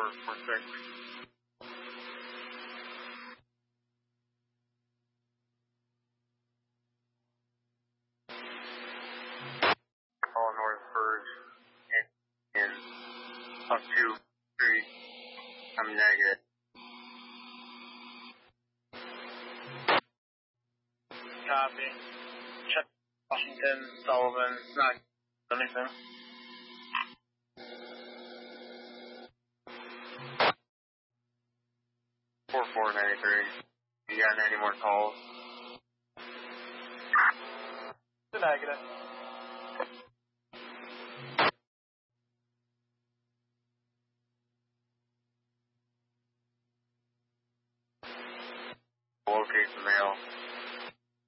4446. Call North First and up to Street. I'm negative. Copy. Check Washington, Sullivan, not anything. 4493. You got any more calls? It's a negative.